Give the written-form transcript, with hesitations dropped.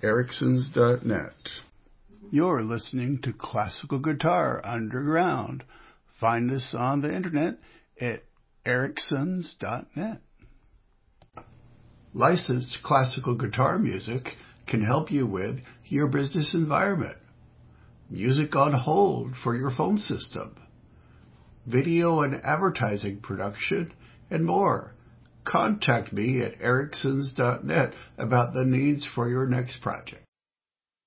ericsons.net. You're listening to Classical Guitar Underground. Find us on the internet at ericsons.net. Licensed classical guitar music can help you with your business environment. Music on hold for your phone system. Video and advertising production, and more. Contact me at ericsons.net about the needs for your next project.